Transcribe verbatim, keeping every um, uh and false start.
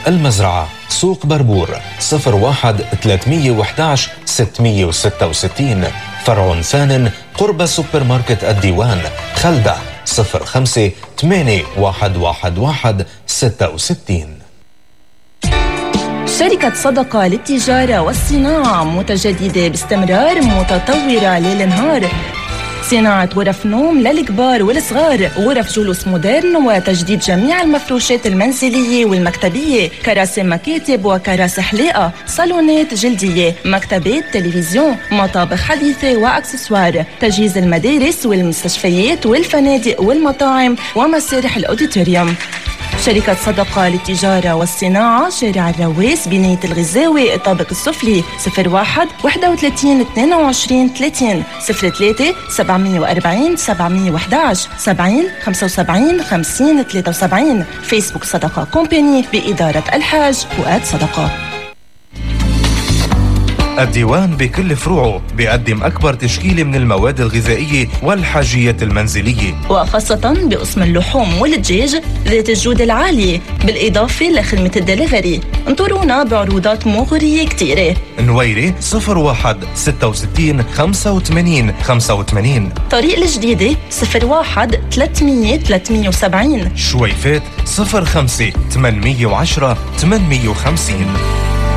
المزرعة، سوق بربور. صفر واحد ثلاثمية وإحداعش ستمية وستة وستين. فرع ثان قرب سوبر ماركت الديوان، خلدة. صفر خمسة ثمانية واحد واحد واحد ستة وستين. شركة صدقة للتجارة والصناعة متجددة باستمرار، متطورة ليل نهار. صناعة غرف نوم للكبار والصغار، غرف جلوس مودرن، وتجديد جميع المفروشات المنزلية والمكتبية، كراسي مكاتب وكراسي حلاقة، صالونات جلدية، مكتبات، تلفزيون، مطابخ حديثة وأكسسوار، تجهيز المدارس والمستشفيات والفنادق والمطاعم ومسارح الأوديتوريوم. شركة صدقة للتجارة والصناعة، شارع الرواس، بناية الغزاوي، الطابق السفلي. صفر واحد واحد وثلاثين اثنين وعشرين ثلاثين. صفر ثلاثة سبعمية وأربعين سبعمية وإحداعش سبعين خمسة وسبعين خمسين ثلاثة وسبعين. فيسبوك صدقة كومباني بإدارة الحاج فؤاد صدقة. الديوان بكل فروعه بيقدم أكبر تشكيلة من المواد الغذائية والحاجية المنزلية، وخاصة بقسم اللحوم والدجاج ذات الجودة العالية، بالإضافة لخدمة الدليفري. انطرونا بعروضات مغرية كتيرة. نويري صفر واحد ستة وستين خمسة وثمانين خمسة وثمانين. طريق الجديدة صفر واحد ثلاثمية ثلاثمية وسبعين. شويفات صفر خمسة ثمانمية وعشرة ثمانمية وخمسين.